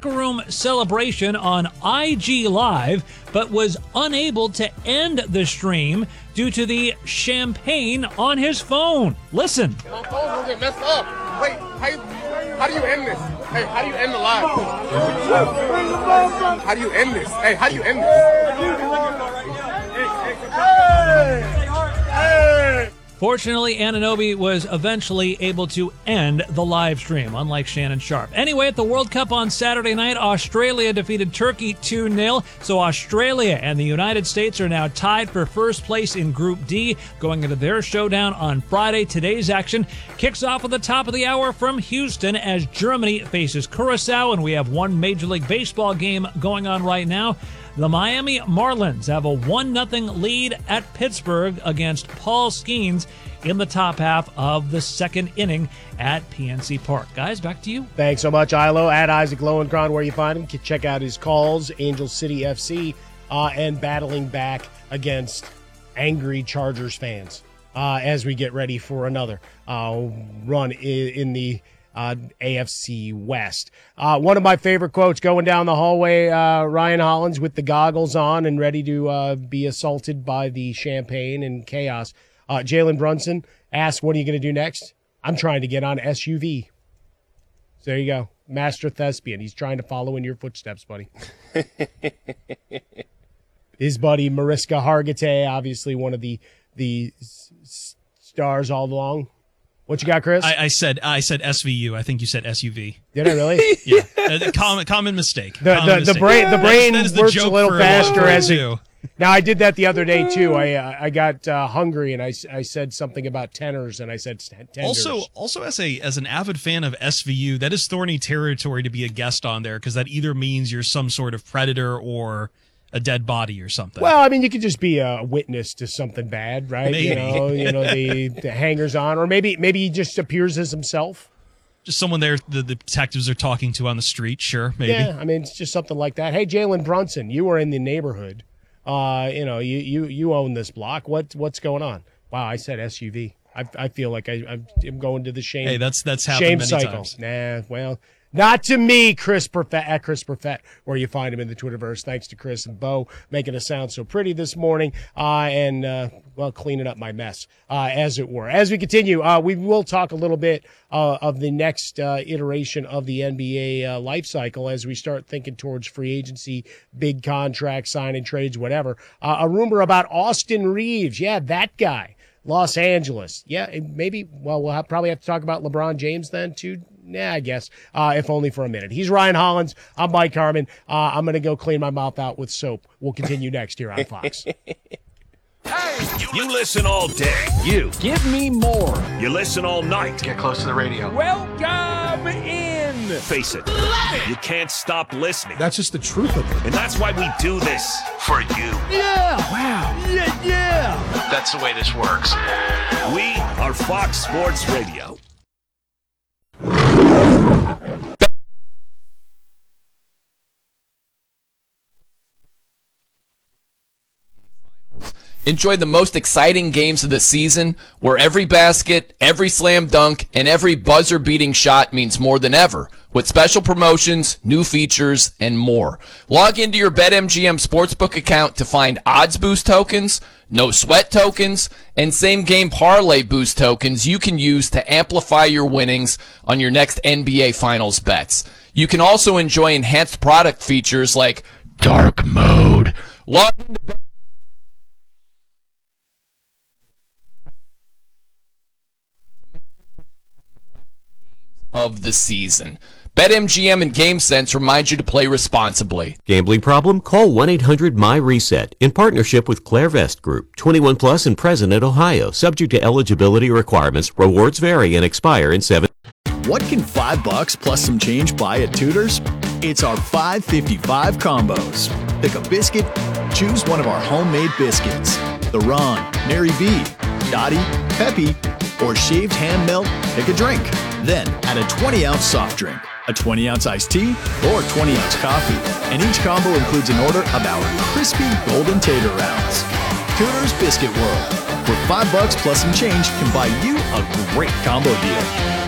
locker room celebration on IG Live, but was unable to end the stream due to the champagne on his phone. Listen. My phone will get messed up. Wait, how do you end this? Hey, how do you end the live? How do you end this? Hey, how do you end this? Fortunately, Anunoby was eventually able to end the live stream, unlike Shannon Sharpe. Anyway, at the World Cup on Saturday night, Australia defeated Turkey 2-0. So Australia and the United States are now tied for first place in Group D, going into their showdown on Friday. Today's action kicks off at the top of the hour from Houston as Germany faces Curacao, and we have one Major League Baseball game going on right now. The Miami Marlins have a 1-0 lead at Pittsburgh against Paul Skeens in the top half of the second inning at PNC Park. Guys, back to you. Thanks so much, Ilo. At Isaac Lowenkron, where you find him. You can check out his calls, Angel City FC, and battling back against angry Chargers fans as we get ready for another run in the AFC West. One of my favorite quotes going down the hallway, Ryan Hollins with the goggles on and ready to be assaulted by the champagne and chaos. Jalen Brunson asked, what are you going to do next? I'm trying to get on SUV. So there you go. Master thespian. He's trying to follow in your footsteps, buddy. His buddy Mariska Hargitay, obviously one of the stars all along. What you got, Chris? I said SVU. I think you said SUV. Did I really? Yeah. Common mistake. The brain that is the works a little faster as it. too. Now I did that the other day too. I got hungry and I said something about tenors and I said tenders. Also as an avid fan of SVU, that is thorny territory to be a guest on there because that either means you're some sort of predator or a dead body or something. Well, I mean, you could just be a witness to something bad, right? Maybe. You know the hangers on, or maybe he just appears as himself. Just someone there the detectives are talking to on the street. Sure, maybe. Yeah, I mean, it's just something like that. Hey, Jalen Brunson, you were in the neighborhood. You own this block. What's going on? Wow, I said SUV. I feel like I'm going to the shame. Hey, that's happened shame many cycle. times. Nah, well. Not to me, Chris Perfett, at Chris Perfett, where you find him in the Twitterverse. Thanks to Chris and Bo making us sound so pretty this morning and cleaning up my mess, as it were. As we continue, we will talk a little bit of the next iteration of the NBA life cycle as we start thinking towards free agency, big contracts, signing trades, whatever. A rumor about Austin Reeves. Yeah, that guy. Los Angeles. Yeah, maybe, we'll probably have to talk about LeBron James then, too. Nah, I guess, if only for a minute. He's Ryan Hollins. I'm Mike Harmon. I'm going to go clean my mouth out with soap. We'll continue next here on Fox. You listen all day. You. Give me more. You listen all night. Get close to the radio. Welcome in. Face it. You can't stop listening. That's just the truth of it. And that's why we do this. For you. Yeah. Wow. Yeah. That's the way this works. We are Fox Sports Radio. Enjoy the most exciting games of the season, where every basket, every slam dunk, and every buzzer-beating shot means more than ever, with special promotions, new features, and more. Log into your BetMGM Sportsbook account to find odds boost tokens, no sweat tokens, and same-game parlay boost tokens you can use to amplify your winnings on your next NBA Finals bets. You can also enjoy enhanced product features like dark mode. Log into of the season. BetMGM and GameSense remind you to play responsibly. Gambling problem? Call 1-800-MY-RESET in partnership with Clairvest Group. 21 plus and present in Ohio. Subject to eligibility requirements. Rewards vary and expire in 7. What can $5 plus some change buy at Tudor's? It's our $5.55 combos. Pick a biscuit, choose one of our homemade biscuits. The Ron, Mary B, Dottie, Peppy, or shaved ham melt, pick a drink. Then add a 20-ounce soft drink, a 20-ounce iced tea, or 20-ounce coffee. And each combo includes an order of our crispy golden tater rounds. Tudor's Biscuit World, where $5 plus some change can buy you a great combo deal.